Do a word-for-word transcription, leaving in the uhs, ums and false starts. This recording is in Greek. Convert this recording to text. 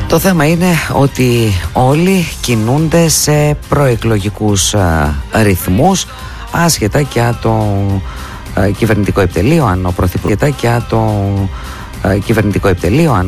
Το θέμα είναι ότι όλοι κινούνται σε προεκλογικούς α, ρυθμούς, άσχετα και από το α, κυβερνητικό επιτελείο, αν ο Πρωθυπουργός και το α, κυβερνητικό επιτελείο, αν